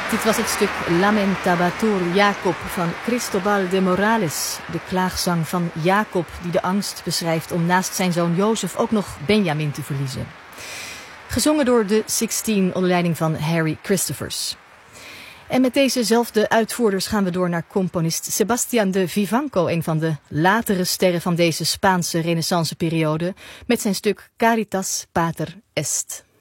Dit was het stuk Lamentabatur Jacob van Cristobal de Morales. De klaagzang van Jacob die de angst beschrijft om naast zijn zoon Jozef ook nog Benjamin te verliezen. Gezongen door de 16 onder leiding van Harry Christophers. En met dezezelfde uitvoerders gaan we door naar componist Sebastián de Vivanco, een van de latere sterren van deze Spaanse renaissanceperiode, met zijn stuk Caritas Pater Est.